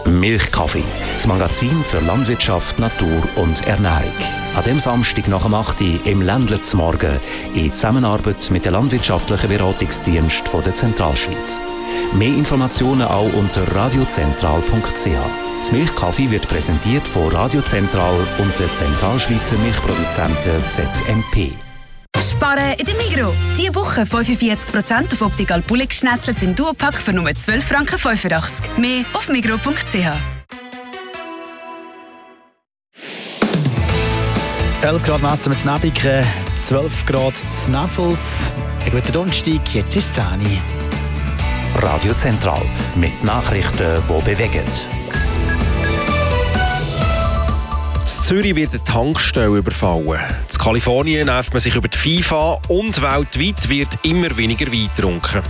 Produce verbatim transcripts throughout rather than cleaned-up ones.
Milchkaffee, das Magazin für Landwirtschaft, Natur und Ernährung. An dem Samstag nach dem acht Uhr im Ländler zum Morgen in Zusammenarbeit mit dem landwirtschaftlichen Beratungsdienst von der Zentralschweiz. Mehr Informationen auch unter radiozentral punkt c h. Das Milchkaffee wird präsentiert von Radio Zentral und der Zentralschweizer Milchproduzenten Z M P. Sparen in der Migros. Diese Woche fünfundvierzig Prozent auf Optical Bullig Schnetzlets im Duopack für nur zwölf Franken fünfundachtzig. Mehr auf migros punkt c h. elf Grad messen wir zu Nebiken, zwölf Grad zu Neffels. Ein guter Donnerstag, jetzt ist es zehn Uhr. Radio Zentral mit Nachrichten, die bewegen. In Zürich wird eine Tankstelle überfallen. In Kalifornien nervt man sich über die FIFA und weltweit wird immer weniger Wein getrunken.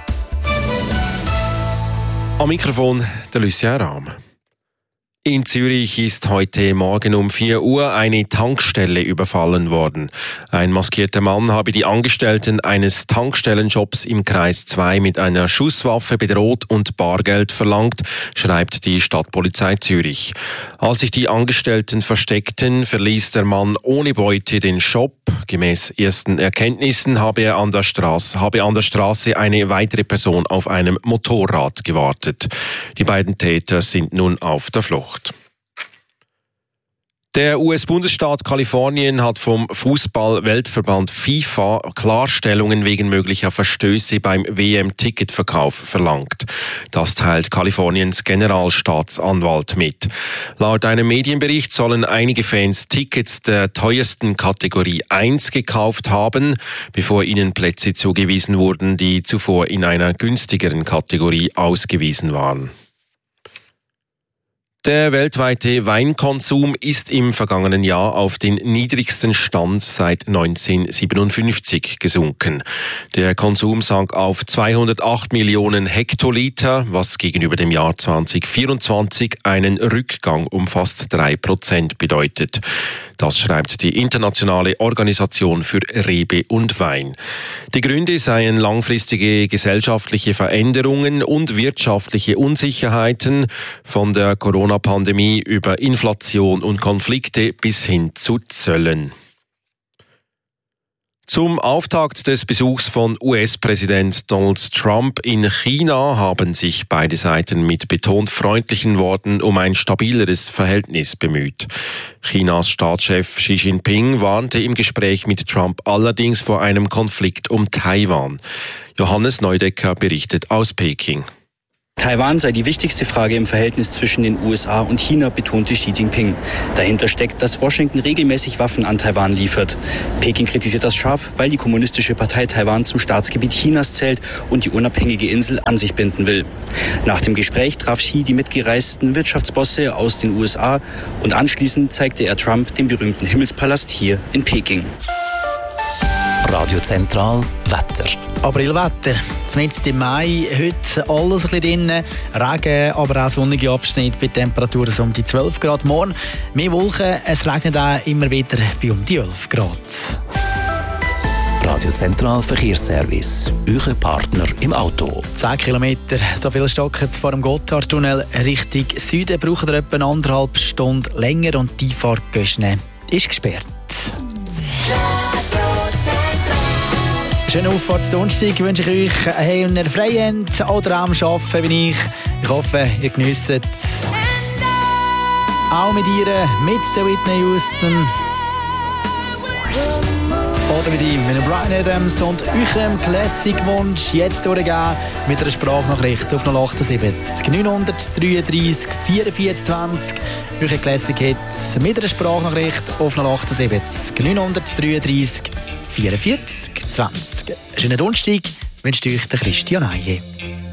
Am Mikrofon der Lucien Rahm. In Zürich ist heute Morgen um vier Uhr eine Tankstelle überfallen worden. Ein maskierter Mann habe die Angestellten eines Tankstellenjobs im Kreis zwei mit einer Schusswaffe bedroht und Bargeld verlangt, schreibt die Stadtpolizei Zürich. Als sich die Angestellten versteckten, verließ der Mann ohne Beute den Shop. Gemäß ersten Erkenntnissen habe er an der Straße, habe an der Straße eine weitere Person auf einem Motorrad gewartet. Die beiden Täter sind nun auf der Flucht. Der U S-Bundesstaat Kalifornien hat vom Fußball-Weltverband FIFA Klarstellungen wegen möglicher Verstöße beim W M-Ticketverkauf verlangt. Das teilt Kaliforniens Generalstaatsanwalt mit. Laut einem Medienbericht sollen einige Fans Tickets der teuersten Kategorie eins gekauft haben, bevor ihnen Plätze zugewiesen wurden, die zuvor in einer günstigeren Kategorie ausgewiesen waren. Der weltweite Weinkonsum ist im vergangenen Jahr auf den niedrigsten Stand seit neunzehnhundertsiebenundfünfzig gesunken. Der Konsum sank auf zweihundertacht Millionen Hektoliter, was gegenüber dem Jahr zweitausendvierundzwanzig einen Rückgang um fast drei Prozent bedeutet. Das schreibt die Internationale Organisation für Rebe und Wein. Die Gründe seien langfristige gesellschaftliche Veränderungen und wirtschaftliche Unsicherheiten von der Corona-Pandemie über Inflation und Konflikte bis hin zu Zöllen. Zum Auftakt des Besuchs von U S-Präsident Donald Trump in China haben sich beide Seiten mit betont freundlichen Worten um ein stabileres Verhältnis bemüht. Chinas Staatschef Xi Jinping warnte im Gespräch mit Trump allerdings vor einem Konflikt um Taiwan. Johannes Neudecker berichtet aus Peking. Taiwan sei die wichtigste Frage im Verhältnis zwischen den U S A und China, betonte Xi Jinping. Dahinter steckt, dass Washington regelmäßig Waffen an Taiwan liefert. Peking kritisiert das scharf, weil die Kommunistische Partei Taiwan zum Staatsgebiet Chinas zählt und die unabhängige Insel an sich binden will. Nach dem Gespräch traf Xi die mitgereisten Wirtschaftsbosse aus den U S A und anschließend zeigte er Trump den berühmten Himmelspalast hier in Peking. Radio Zentral Wetter. Aprilwetter. Zumindest im Mai, heute alles ein bisschen drin. Regen, aber auch sonnige Abschnitte bei Temperaturen so um die zwölf Grad. Morgen mehr Wolken, es regnet auch immer wieder bei um die elf Grad. Radio Zentral Verkehrsservice. Euer Partner im Auto. zehn Kilometer, so viel stocken vor dem Gotthardtunnel Richtung Süden. Brauchen ihr etwa eineinhalb Stunden länger und die Fahrt ist gesperrt. Schönen Auffahrtsdonnerstag wünsche ich euch einen freien oder am Arbeiten wie ich. Ich hoffe, ihr genießt es. Auch mit ihr, mit der Whitney Houston. Oder mit ihm, mit dem Bryan Adams und eurem Classic-Wunsch jetzt durchgehen mit einer Sprachnachricht auf null achtundsiebzig neun drei drei vierundvierzig zwanzig. Euer Classic-Hit mit einer Sprachnachricht auf null achtundsiebzig neun drei drei vierundvierzig zwanzig. Schönen Donnerstag wünscht euch der Christian Eihe.